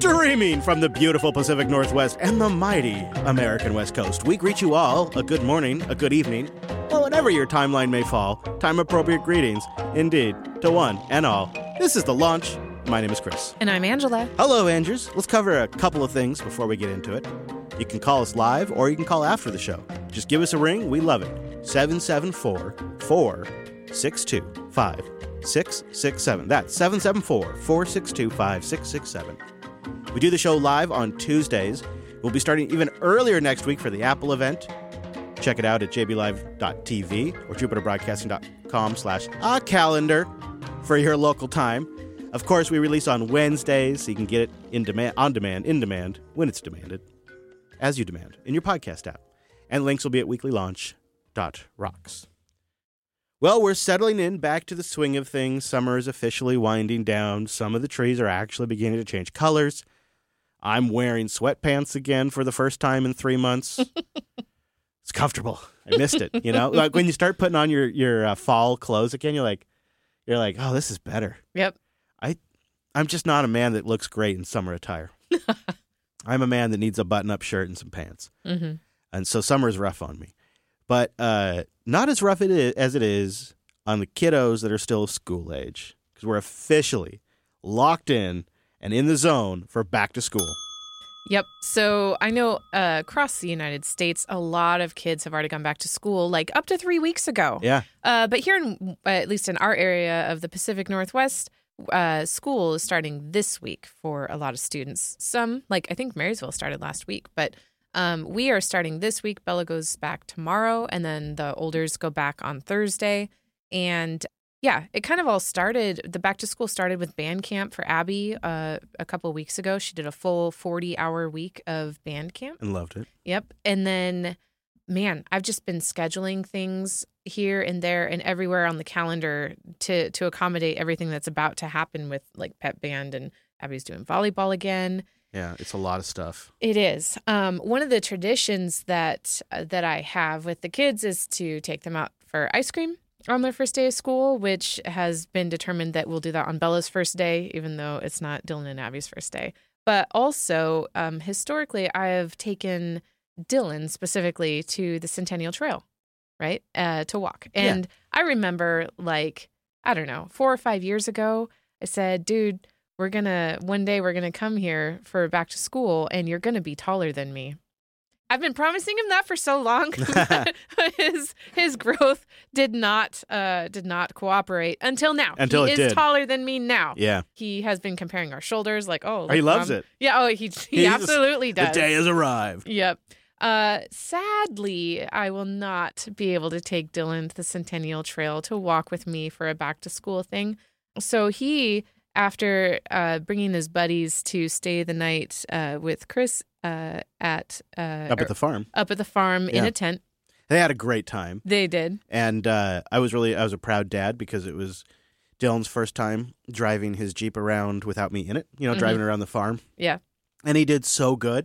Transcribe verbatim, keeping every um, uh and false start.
Streaming from the beautiful Pacific Northwest and the mighty American West Coast, we greet you all a good morning, a good evening, or whatever your timeline may fall. Time-appropriate greetings, indeed, to one and all. This is The Launch. My name is Chris. And I'm Angela. Hello, Andrews. Let's cover a couple of things before we get into it. You can call us live, or you can call after the show. Just give us a ring. We love it. seven seven four, four six two, five six six seven. That's seven seven four, four six two, five six six seven. We do the show live on Tuesdays. We'll be starting even earlier next week for the Apple event. Check it out at j b live dot t v or jupiter broadcasting dot com slash a calendar for your local time. Of course, we release on Wednesdays, so you can get it in demand, on demand, in demand, when it's demanded, as you demand, in your podcast app. And links will be at weekly launch dot rocks. Well, we're settling in back to the swing of things. Summer is officially winding down. Some of the trees are actually beginning to change colors. I'm wearing sweatpants again for the first time in three months. It's comfortable. I missed it. You know, like when you start putting on your your uh, fall clothes again, you're like, you're like, oh, this is better. Yep. I, I'm just not a man that looks great in summer attire. I'm a man that needs a button-up shirt and some pants, mm-hmm. and so summer is rough on me. But uh, not as rough it is, as it is on the kiddos that are still school age, because we're officially locked in and in the zone for back to school. Yep. So I know uh, across the United States, a lot of kids have already gone back to school, like up to three weeks ago. Yeah. Uh, but here, in, uh, at least in our area of the Pacific Northwest, uh, school is starting this week for a lot of students. Some, like I think Marysville started last week, but um, we are starting this week. Bella goes back tomorrow, and then the Olders go back on Thursday. And yeah, it kind of all started, the back to school started with band camp for Abby uh, a couple of weeks ago. She did a full forty-hour week of band camp. And loved it. Yep. And then, man, I've just been scheduling things here and there and everywhere on the calendar to to accommodate everything that's about to happen with, like, pep band, and Abby's doing volleyball again. Yeah, it's a lot of stuff. It is. Um, one of the traditions that uh, that I have with the kids is to take them out for ice cream on their first day of school, which has been determined that we'll do that on Bella's first day, even though it's not Dylan and Abby's first day. But also, um, historically, I have taken Dylan specifically to the Centennial Trail, right, uh, to walk. And yeah. I remember, like, I don't know, four or five years ago, I said, dude, we're going to, one day we're going to come here for back to school, and you're going to be taller than me. I've been promising him that for so long. his his growth did not uh, did not cooperate until now. Until he it is did. taller than me now. Yeah. He has been comparing our shoulders, like, oh, He loves Mom. it. Yeah. Oh, he he He's- absolutely does. The day has arrived. Yep. Uh, sadly, I will not be able to take Dylan to the Centennial Trail to walk with me for a back to school thing. So he, after uh, bringing his buddies to stay the night uh, with Chris uh, at uh, Up at the farm. up at the farm in Yeah. a tent, They had a great time. they did. And uh, I was really, I was a proud dad because it was Dylan's first time driving his Jeep around without me in it, you know, Mhm. driving around the farm. Yeah. And he did so good.